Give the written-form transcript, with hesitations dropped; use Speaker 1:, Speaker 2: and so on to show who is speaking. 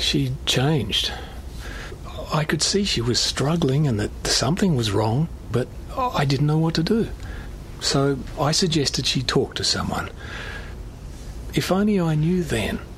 Speaker 1: She'd changed. I could see she was struggling and that something was wrong, but I didn't know what to do. So I suggested she talk to someone. If only I knew then